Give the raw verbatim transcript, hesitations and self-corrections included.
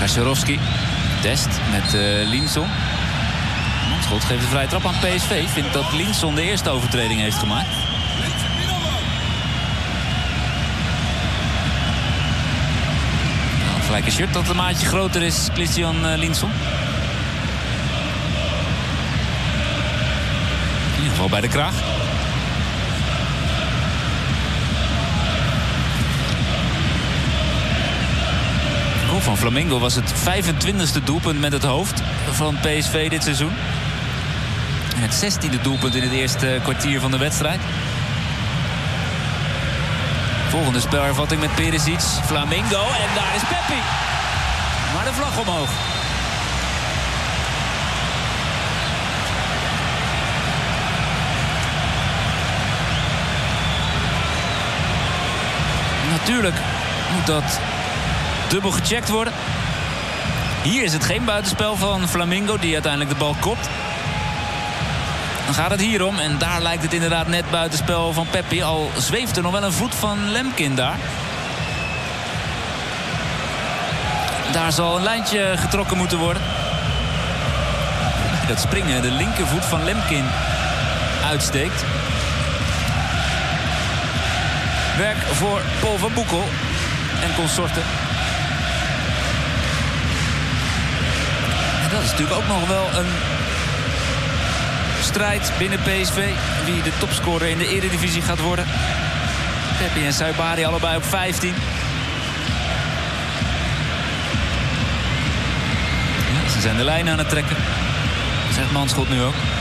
Kaczorowski. Dest met uh, Linson. Schot geeft de vrije trap aan P S V. Vindt dat Linson de eerste overtreding heeft gemaakt. Nou, gelijk een shirt dat een maatje groter is, Christian uh, Linson. In ieder geval bij de kraag. Van Flamengo was het vijfentwintigste doelpunt met het hoofd van P S V dit seizoen. En het zestiende doelpunt in het eerste kwartier van de wedstrijd. Volgende spelervatting met Perisic, Flamengo en daar is Peppi. Maar de vlag omhoog. Natuurlijk moet dat dubbel gecheckt worden. Hier is het geen buitenspel van Flamengo die uiteindelijk de bal kopt. Dan gaat het hier om en daar lijkt het inderdaad net buitenspel van Peppi. Al zweeft er nog wel een voet van Lemkin daar. Daar zal een lijntje getrokken moeten worden. Dat springen de linkervoet van Lemkin uitsteekt. Werk voor Paul van Boekel en consorten. Dat is natuurlijk ook nog wel een strijd binnen P S V. Wie de topscorer in de Eredivisie gaat worden. Peppi en Saibari allebei op vijftien. Ja, ze zijn de lijn aan het trekken. Zegt Manschot nu ook.